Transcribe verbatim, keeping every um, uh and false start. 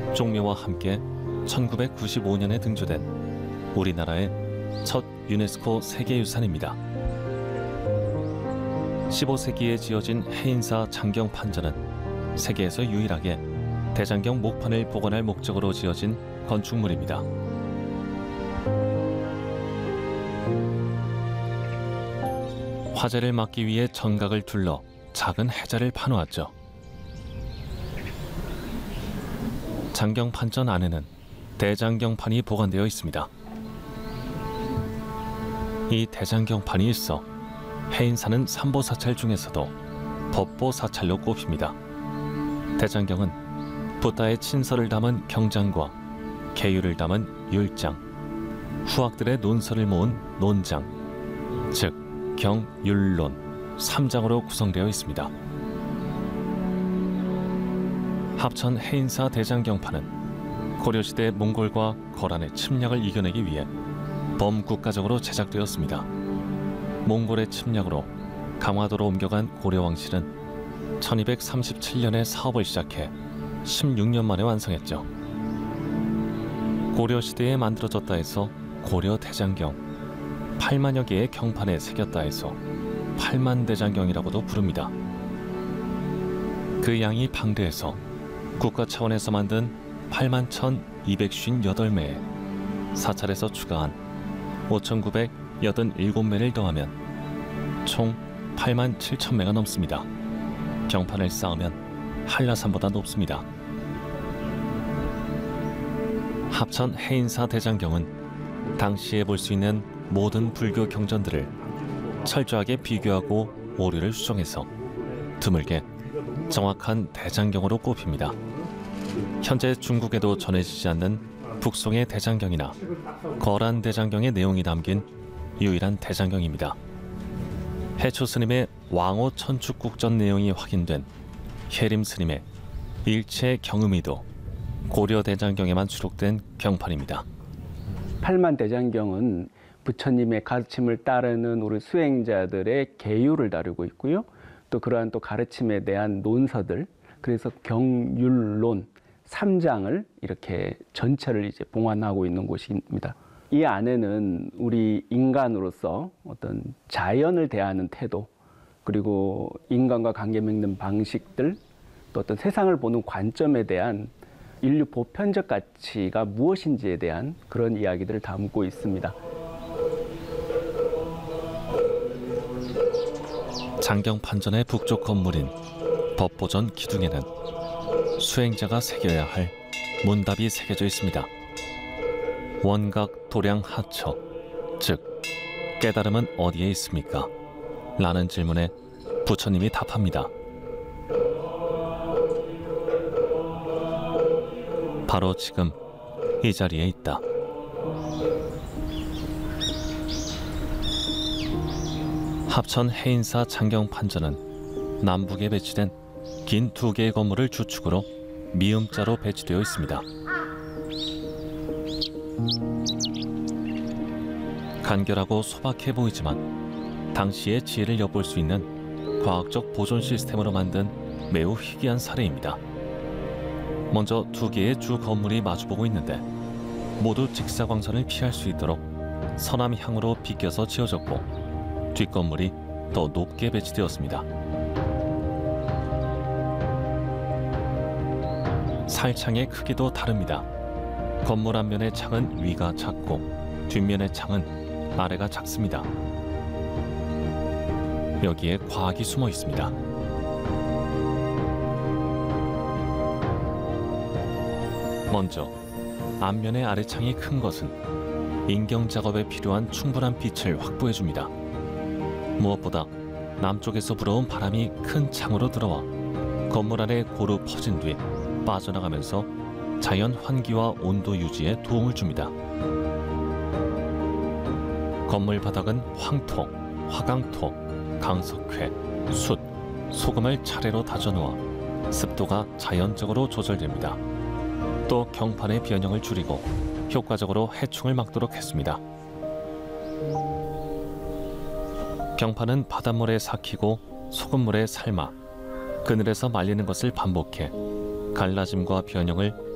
종묘와 함께 천구백구십오 년에 등재된 우리나라의 첫 유네스코 세계유산입니다. 십오 세기에 지어진 해인사 장경판전은 세계에서 유일하게 대장경 목판을 복원할 목적으로 지어진 건축물입니다. 화재를 막기 위해 전각을 둘러 작은 해자를 파놓았죠. 장경판전 안에는 대장경판이 보관되어 있습니다. 이 대장경판이 있어 해인사는 삼보사찰 중에서도 법보사찰로 꼽힙니다. 대장경은 붓다의 친서를 담은 경장과 계율을 담은 율장, 후학들의 논설을 모은 논장, 즉 경율론 삼장으로 구성되어 있습니다. 합천 해인사 대장경판은 고려시대 몽골과 거란의 침략을 이겨내기 위해 범국가적으로 제작되었습니다. 몽골의 침략으로 강화도로 옮겨간 고려왕실은 천이백삼십칠 년에 사업을 시작해 십육 년 만에 완성했죠. 고려시대에 만들어졌다 해서 고려대장경, 팔만여 개의 경판에 새겼다 해서 팔만대장경이라고도 부릅니다. 그 양이 방대해서 국가 차원에서 만든 팔만 천이백오십팔 매에 사찰에서 추가한 오천구백팔십칠 매를 더하면 총 팔만 칠천 매가 넘습니다. 경판을 쌓으면 한라산보다 높습니다. 합천 해인사 대장경은 당시에 볼 수 있는 모든 불교 경전들을 철저하게 비교하고 오류를 수정해서 드물게 정확한 대장경으로 꼽힙니다. 현재 중국에도 전해지지 않는 북송의 대장경이나 거란 대장경의 내용이 담긴 유일한 대장경입니다. 해초 스님의 왕호 천축국전 내용이 확인된 혜림 스님의 일체 경음이도 고려 대장경에만 수록된 경판입니다. 팔만 대장경은 부처님의 가르침을 따르는 우리 수행자들의 계율을 다루고 있고요. 또 그러한 또 가르침에 대한 논서들, 그래서 경율론 삼장을 이렇게 전체를 이제 봉안하고 있는 곳입니다. 이 안에는 우리 인간으로서 어떤 자연을 대하는 태도, 그리고 인간과 관계 맺는 방식들, 또 어떤 세상을 보는 관점에 대한 인류 보편적 가치가 무엇인지에 대한 그런 이야기들을 담고 있습니다. 장경판전의 북쪽 건물인 법보전 기둥에는 수행자가 새겨야 할 문답이 새겨져 있습니다. 원각 도량 하처, 즉 깨달음은 어디에 있습니까? 라는 질문에 부처님이 답합니다. 바로 지금 이 자리에 있다. 합천 해인사 장경판전은 남북에 배치된 긴 두 개의 건물을 주축으로 미음자로 배치되어 있습니다. 간결하고 소박해 보이지만 당시의 지혜를 엿볼 수 있는 과학적 보존 시스템으로 만든 매우 희귀한 사례입니다. 먼저 두 개의 주 건물이 마주보고 있는데 모두 직사광선을 피할 수 있도록 서남향으로 비껴서 지어졌고 뒷건물이 더 높게 배치되었습니다. 살창의 크기도 다릅니다. 건물 앞면의 창은 위가 작고 뒷면의 창은 아래가 작습니다. 여기에 과학이 숨어 있습니다. 먼저 앞면의 아래창이 큰 것은 인경 작업에 필요한 충분한 빛을 확보해 줍니다. 무엇보다 남쪽에서 불어온 바람이 큰 창으로 들어와 건물 안에 고루 퍼진 뒤 빠져나가면서 자연 환기와 온도 유지에 도움을 줍니다. 건물 바닥은 황토, 화강토, 강석회, 숯, 소금을 차례로 다져놓아 습도가 자연적으로 조절됩니다. 또 경판의 변형을 줄이고 효과적으로 해충을 막도록 했습니다. 경판은 바닷물에 삭히고 소금물에 삶아 그늘에서 말리는 것을 반복해 갈라짐과 변형을